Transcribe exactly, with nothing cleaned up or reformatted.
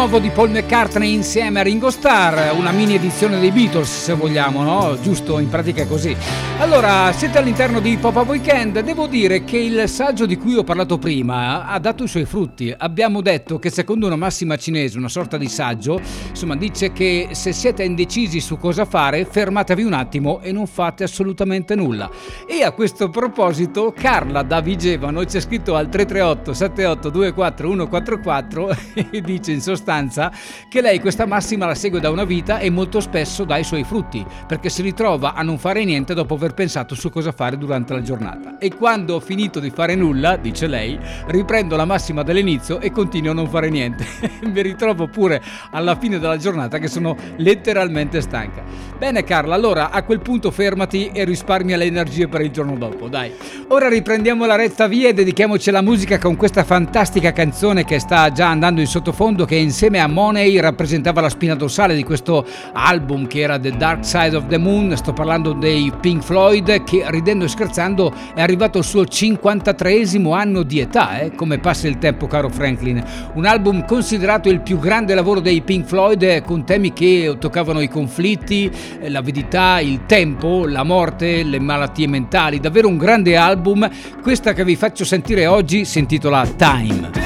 Nuovo di Paul McCartney insieme a Ringo Starr, una mini edizione dei Beatles se vogliamo, no? Giusto, in pratica è così. Allora, siete all'interno di Pop-Up Weekend. Devo dire che il saggio di cui ho parlato prima ha dato i suoi frutti. Abbiamo detto che secondo una massima cinese, una sorta di saggio, insomma dice che se siete indecisi su cosa fare, fermatevi un attimo e non fate assolutamente nulla. E a questo proposito Carla da Vigevano ci ha scritto al tre tre otto sette otto due quattro uno quattro quattro e dice in sostanza che lei questa massima la segue da una vita e molto spesso dà i suoi frutti, perché si ritrova a non fare niente dopo aver pensato su cosa fare durante la giornata. E quando ho finito di fare nulla, dice lei, riprendo la massima dall'inizio e continuo a non fare niente. Mi ritrovo pure alla fine della giornata che sono letteralmente stanca. Bene Carla, allora a quel punto fermati e risparmia le energie per il giorno dopo, dai. Ora riprendiamo la retta via e dedichiamoci alla musica con questa fantastica canzone che sta già andando in sottofondo, che insieme a Money rappresentava la spina dorsale di questo album che era The Dark Side of the Moon. Sto parlando dei Pink Floyd, che ridendo e scherzando è arrivato al suo cinquantatreesimo anno di età, eh? Come passa il tempo, caro Franklin. Un album considerato il più grande lavoro dei Pink Floyd, con temi che toccavano i conflitti, l'avidità, il tempo, la morte, le malattie mentali. Davvero un grande album. Questa che vi faccio sentire oggi si intitola Time.